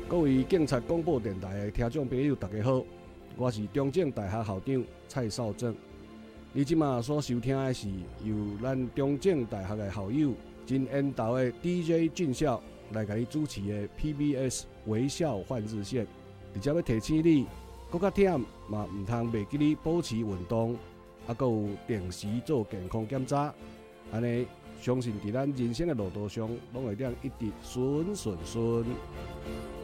各位警察广播电台的听众朋友，大家好，我是中正大学校长蔡少正。你即马所收听的是由咱中正大学的校友真缘投的 DJ 俊孝来给你主持的 PBS 微笑换日线，而且要提醒你，搁较忝嘛，唔通袂记你保持运动，啊，搁有定时做健康检查，安尼相信伫咱人生的路途上，拢会当一直顺顺顺。